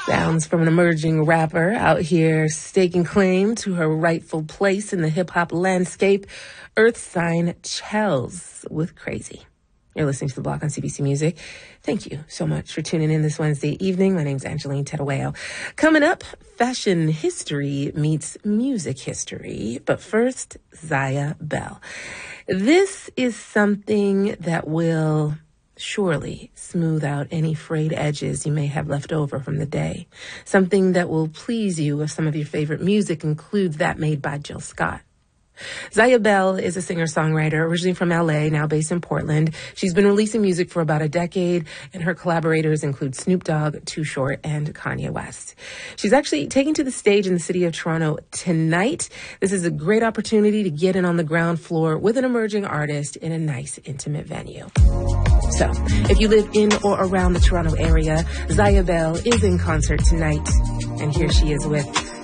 Sounds from an emerging rapper out here staking claim to her rightful place in the hip-hop landscape. Earth Sign Chels with Crazy. You're listening to The Block on CBC Music. Thank you so much for tuning in this Wednesday evening. My name's Angeline Tedaweo. Coming up, fashion history meets music history. But first, Zaya Bell. This is something that will surely smooth out any frayed edges you may have left over from the day. Something that will please you if some of your favorite music includes that made by Jill Scott. Zaya Bell is a singer-songwriter originally from LA, now based in Portland. She's been releasing music for about a decade, and her collaborators include Snoop Dogg, Too Short, and Kanye West. She's actually taking to the stage in the city of Toronto tonight. This is a great opportunity to get in on the ground floor with an emerging artist in a nice, intimate venue. So, if you live in or around the Toronto area, Zaya Bell is in concert tonight, and here she is with